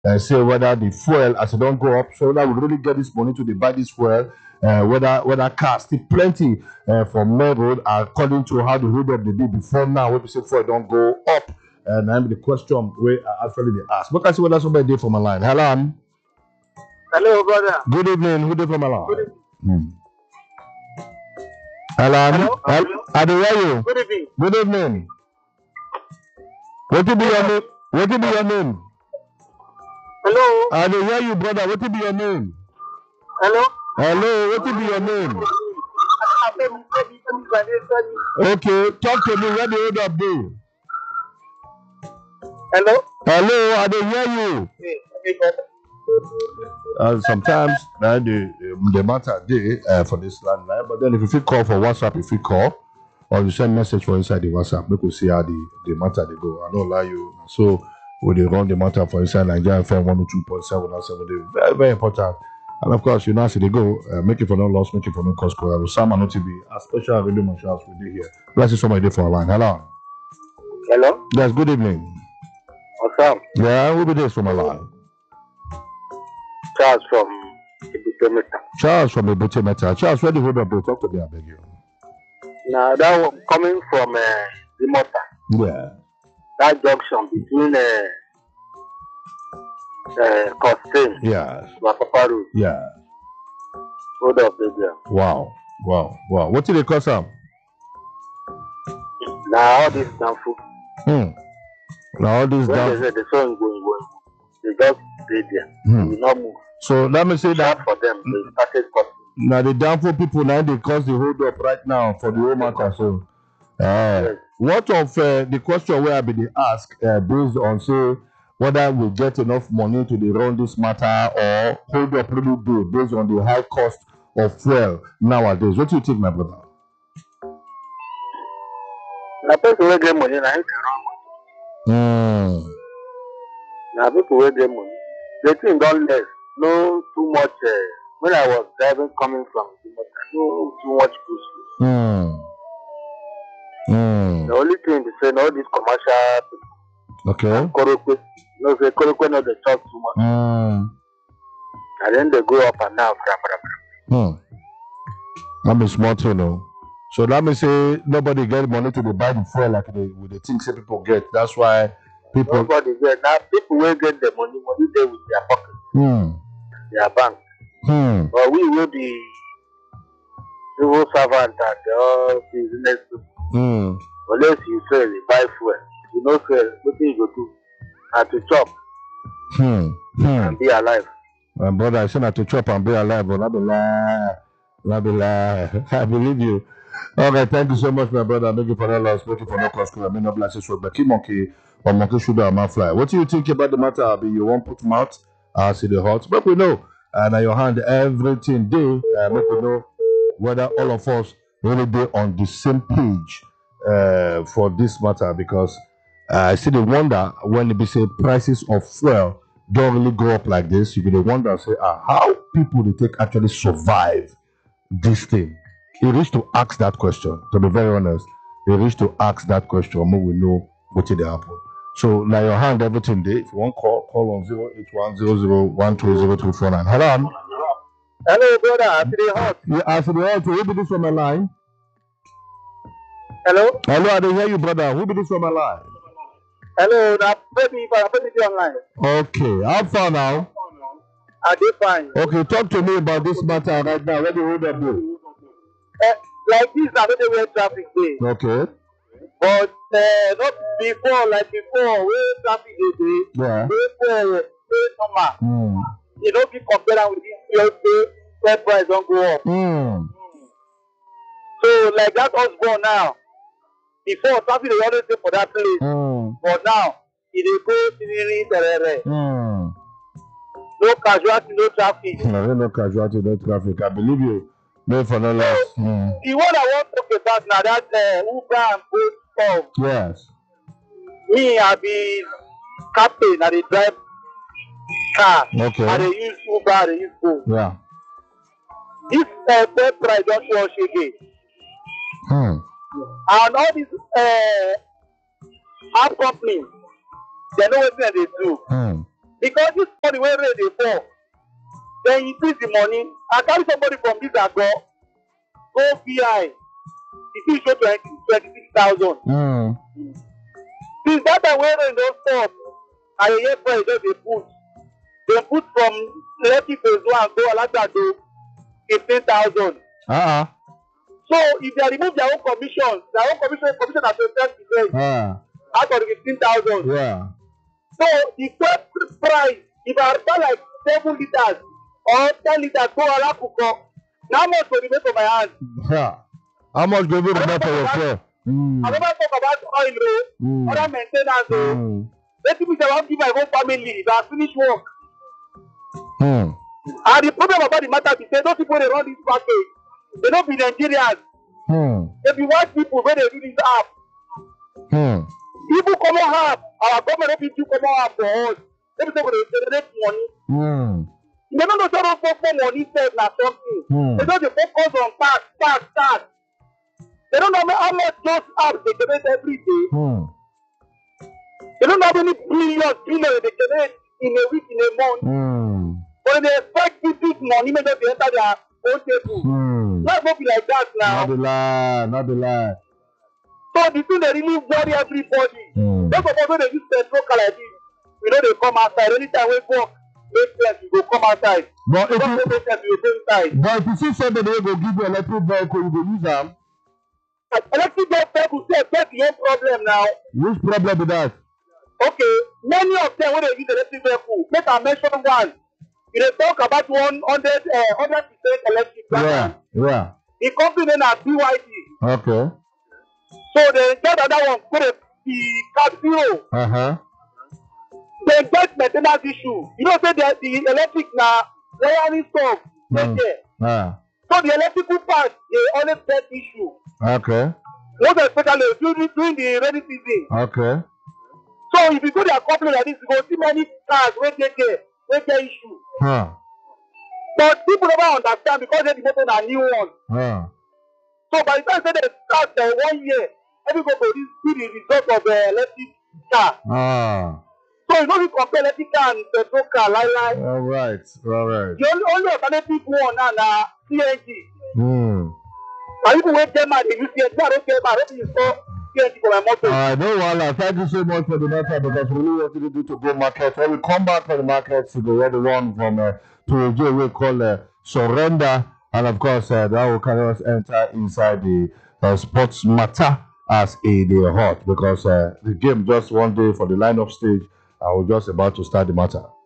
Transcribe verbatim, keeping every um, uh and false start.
uh, say whether the fuel as it don't go up, so that we really get this money to the buy this fuel. Uh, whether whether cars still plenty uh, for main road according to how the road up the be before now. When we say fuel don't go up, and I'm the question where I actually they ask. But I see whether somebody did from my line. Hello. Hello, brother. Good evening. Who did from my line? Hmm. Hello. Hello. Hello. I do hear you. Good evening. Good evening. What will be your name? What will be your name? Hello. I do hear you, brother. What will be your name? Hello. Hello. What will be your name? Okay. Talk to me. Where the hold up do? Hello. Hello. I do hear you. Uh, sometimes uh, the the matter day uh, for this landline, but then if you feel call for WhatsApp, if you call or you send message for inside the WhatsApp, we could see how the, the matter they go. I don't lie you. So we they run the matter for inside Nigeria F M one oh two point seven or seven. Very very important. And of course, you know as they go, uh, make it for no loss, make it for no cost. Because Sam and O T B, a special radio machine we do here. Bless you somebody for a line. Hello. Hello. Yes. Good evening. What's up? Yeah, who be this from a line? Charles from Ebute Metta. Charles from Ebute Metta. Charles, where the hold up? Talk to me, I beg you. Now that one coming from uh, the motor. Yeah. That junction between uh, uh, Costain. Yes. Wapapa Road. Yeah. Hold up, baby. Wow. Wow. Wow. What did they cost up? Now all this downfall. Hmm. Now all this When down. they say the sun going, going, they just stay there. Hmm. They will not move. So let me say that That for them, they started cutting. now the downfall people now they cause the hold up right now for the whole matter. So uh, Yes. what of uh, the question where I be they ask uh, based on say whether we get enough money to dey run this matter or hold up really do based on the high cost of fuel nowadays. What do you think, my brother? Now people will get money, now it's wrong. Mm. Now people will get money. The thing don't less. No too much. Uh, when I was driving coming from the motor, no too much push. Mm. The Mm. only thing they say, no, this commercial Okay. Korokwe. No, say Korokwe, no, they talk too much. Mm. And then they go up and down. Bra, bra, bra. Hmm. That means small thing, no. So that means say nobody get money to dey buy the fuel like they with the things say people get. That's why people. Nobody get. Now people will get the money, money there with their pocket, Hmm. their bank. Hmm. But we will be civil servant and all business people. Hmm. Unless you sell, you buy fuel. You know, sell, what you go do? And to chop Hmm. Hmm. and be alive. My brother, I said not to chop and be alive, but not be lie. Not be lie. I believe you. Okay, thank you so much, my brother. Thank you for that loss. Thank you for no cost. I mean, no blessings for Becky Monkey or Monkey Sugar or Fly. What do you think about the matter? Abi, you won't put mouth, I see the hot. But we know, and uh, your hand, everything do. Uh, make we know whether all of us really be on the same page uh, for this matter because uh, I see the wonder when they be say prices of fuel don't really go up like this. You will wonder say ah, how people they take actually survive this thing. He reached to ask that question. To be very honest, he reached to ask that question. More we know what did happen. So now your hand everything day. If you want call, call on zero eight one zero zero one two zero three four nine. Hello. Hello, brother. Happy day, hot. Yeah, I said well, who be this from my line? Hello. Hello, I didn't hear you, brother. Who be this from my line? Hello. Now, baby, if I put it online, Okay, how far now? I did fine. Okay, talk to me about this matter right now. Where the hold up do? Uh, like this, I don't know where traffic is. Okay. But uh, not before, like before, where traffic is, Yeah. where uh, where normal. Hmm. You know, be compared with this fuel pay, fuel price don't go up. Hmm. So, like that was born now. Before, traffic they always stay for that place. Hmm. But now, it is go tiniri terere. Hmm. No casualty, no traffic. No, no casualty, no traffic. I believe you. No for no loss. Hmm. The one I want to talk about now, that uh, Uber and Bolt stuff. Yes. Me, I be captain, I dey drive car. Okay. I dey use Uber, I dey use Bolt. Yeah. This uh, fuel price don show us again. Hmm. And all these uh, app companies, they know wetin dem dey do. Hmm. because this money wey rain dey fall, dem increase the money. I carry somebody from this ago go V I, the thing show twenty twenty-six thousand. Mm. Since that time wey rain don stop, and yeye fuel just dey put, dem put from Lekki phase one go Alagbado fifteen thousand. Uh-uh. So if they remove their own commission, their own commission commission at twenty percent Uh, out of the fifteen thousand. yeah. So the first price, if I buy like seven liters or ten liters go Alakuko, na how much go remain for my hand? Yeah. How much go you remember for your fuel? Mm. I never talk about oil o, Mm. other maintenance o. Mm. Wetin be say I wan give my own family if I finish work. Mm. And the problem about the matter be say those people dey run this package, they no be Nigerians. Mm. They be white people wey dey do this app. Mm. Even common app, our government no fit do common app for us. They be say we dey generate money. Mm. They no know say those people money sef na something. Mm. They just dey focus on tax, tax, tax. They don't know how much those apps they generate every day. Mm. They don't know how many billions, billions they generate in a week, in a month. Mm. But they expect this big money make them enter their own table. Mm. Life no be like that now. Not the lie, not the lie. So the thing they really worry everybody. Mm. Those of us wey dey use petrol car like this, we no dey come outside. Anytime we work make sense, we go come outside. But if Don't you, make sense, we go go inside. but if you see somebody who go give you electric vehicle, you go use them. Electric vehicle sef get the own problem now. Which problem with that? Okay, many of them wey dey use electric vehicle, make I mention one. We dey talk about one hundred uh, hundred percent electric Yeah, vehicle. yeah. The company name na B Y D. Okay. So they get another one wey dey be Casio. Uh-huh. They get main ten ance issue. You know say the the electric na wiring stuff dey Mm. there. Ah. So the electrical part dey always get issue. Okay. Most especially during during the rainy season. Okay. So if you go their company like this, you go see many cars wey dey there wey get issue. Huh. But people never understand because they the motor na new one. Huh. So by the time say they start uh, one year, everybody go see the result of the electric car. Ah. So you no fit compare electric car and petrol car like like. All right. All right. The only only alternative one now na C N G. Hmm. And people wey get mad dey use C N G. I don't get mad. I don't install C N G for my motor. I know, Wala. Thank you so much for the matter because we really wanted to do to go market. When we come back from the market, we go get the one from uh, to we call uh, Surrender. And of course, uh, that will carry us enter inside the uh, sports matter as a day hot because uh, the game just one day for the line-up stage and we're just about to start the matter.